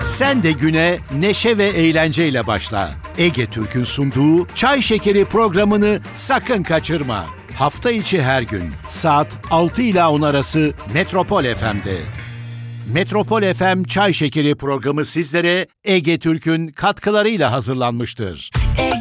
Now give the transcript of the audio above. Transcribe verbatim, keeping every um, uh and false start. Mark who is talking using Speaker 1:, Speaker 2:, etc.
Speaker 1: Sen de güne neşe ve eğlenceyle başla. Ege Türk'ün sunduğu Çay Şekeri programını sakın kaçırma. Hafta içi her gün saat altı ila on arası Metropol F M'de. Metropol F M Çay Şekeri programı sizlere Ege Türk'ün katkılarıyla hazırlanmıştır.